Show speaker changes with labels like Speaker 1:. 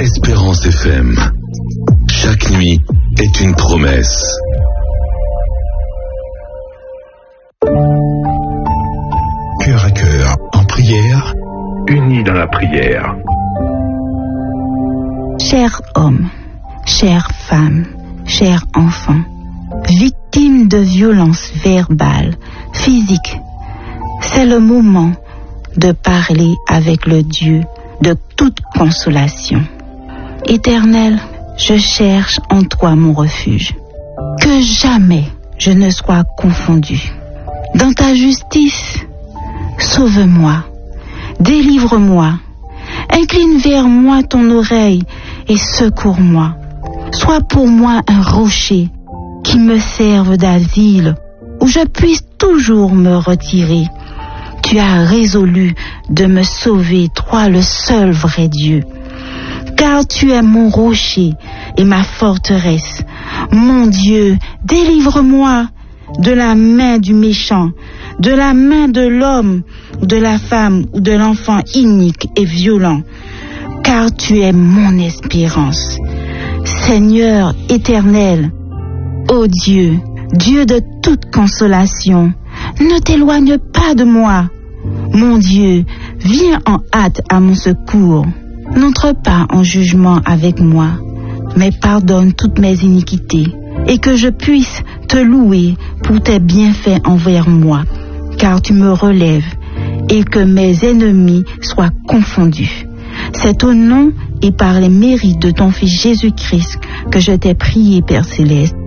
Speaker 1: Espérance FM. Chaque nuit est une promesse. Cœur à cœur, en prière, unis dans la prière.
Speaker 2: Chers hommes, chères femmes, chers enfants, victimes de violences verbales, physiques, c'est le moment de parler avec le Dieu de toute consolation. Éternel, je cherche en toi mon refuge. Que jamais je ne sois confondu. Dans ta justice, sauve-moi, délivre-moi, incline vers moi ton oreille et secours-moi. Sois pour moi un rocher qui me serve d'asile, où je puisse toujours me retirer. Tu as résolu de me sauver, toi le seul vrai Dieu. Car tu es mon rocher et ma forteresse. Mon Dieu, délivre-moi de la main du méchant, de la main de l'homme, de la femme ou de l'enfant inique et violent. Car tu es mon espérance. Seigneur éternel, ô Dieu, Dieu de toute consolation, ne t'éloigne pas de moi. Mon Dieu, viens en hâte à mon secours. N'entre pas en jugement avec moi, mais pardonne toutes mes iniquités, et que je puisse te louer pour tes bienfaits envers moi, car tu me relèves, et que mes ennemis soient confondus. C'est au nom et par les mérites de ton Fils Jésus-Christ que je t'ai prié, Père Céleste.